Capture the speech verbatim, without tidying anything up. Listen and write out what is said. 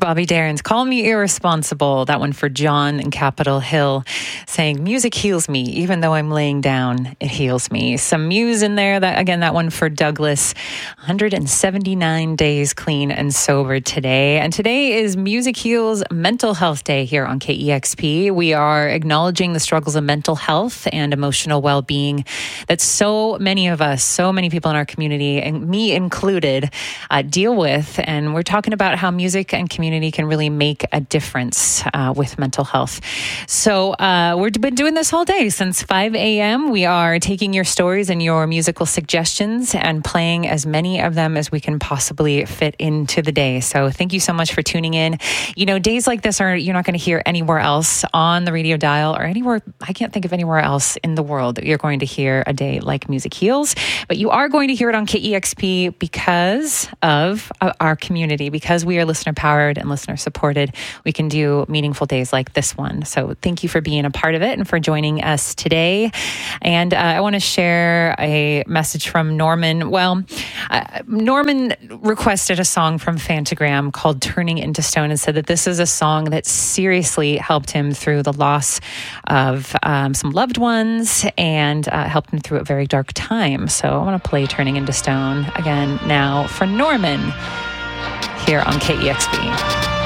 Bobby Darin's Call Me Irresponsible. That one for John in Capitol Hill, saying music heals me. Even though I'm laying down, it heals me. Some Muse in there. That again, that one for Douglas. one hundred seventy-nine days clean and sober today. And today is Music Heals Mental Health Day here on K E X P. We are acknowledging the struggles of mental health and emotional well-being that so many of us, so many people in our community, and me included, uh, deal with. And we're talking about how music and community can really make a difference uh, with mental health. So uh, we've been doing this all day since five a.m. We are taking your stories and your musical suggestions and playing as many of them as we can possibly fit into the day. So thank you so much for tuning in. You know, days like this are you're not going to hear anywhere else on the radio dial or anywhere. I can't think of anywhere else in the world that you're going to hear a day like Music Heals, but you are going to hear it on K E X P because of uh, our community, because we are listener powered and listener supported. We can do meaningful days like this one. So thank you for being a part of it and for joining us today. And uh, I want to share a message from Norman. Well, uh, Norman requested a song from Fantagram called Turning into Stone and said that this is a song that seriously helped him through the loss of um, some loved ones and uh, helped him through a very dark time. So I want to play Turning into Stone again now for Norman here on K E X P.